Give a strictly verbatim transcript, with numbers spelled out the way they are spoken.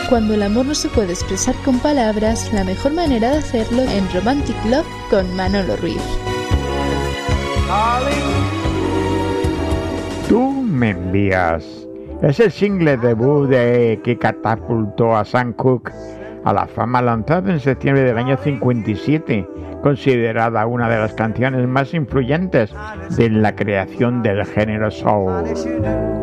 Cuando el amor no se puede expresar con palabras, la mejor manera de hacerlo en Romantic Love con Manolo Ruiz. Tú me envías. Es el single debut de que catapultó a Sam Cooke a la fama, lanzado en septiembre del año cincuenta y siete, considerada una de las canciones más influyentes de la creación del género soul.